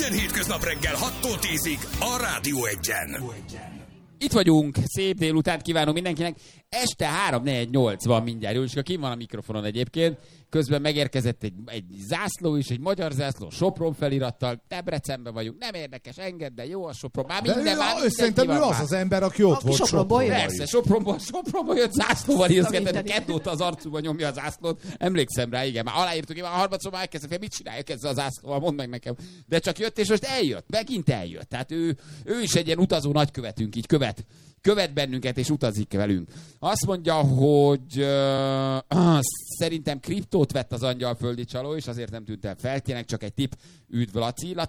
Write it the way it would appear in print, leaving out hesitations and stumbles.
Minden hétköznap reggel 6-tól 10-ig a Rádió Egyen. Itt vagyunk, szép délutánt kívánunk mindenkinek. Este 3-4-8 van mindjárt. Jócska, ki van a mikrofonon egyébként. Közben megérkezett egy zászló is, egy magyar zászló, Sopron felirattal. Debrecenben vagyunk, nem érdekes, engedd, de jó a Sopron. Már minden, szerintem ő az az ember, aki ott volt Sopronban. Persze, Sopronból jött zászlóval írszkedett, Kedd óta az arcúba nyomja a zászlót. Emlékszem rá, igen, már aláírtuk, már harmadszor már elkezdtem, hogy mit csinálják ezzel a zászlóval, mondd meg nekem. De csak jött, és most eljött, megint eljött. Tehát ő is egy ilyen utazó nagykövetünk, így követ bennünket, és utazik velünk. Azt mondja, hogy szerintem kriptót vett az angyalföldi csaló, és azért nem tűnt el felkének, csak egy tipp. Üdv, Laci.